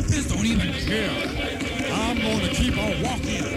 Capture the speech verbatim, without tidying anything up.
Office don't even care. I'm going to keep on walking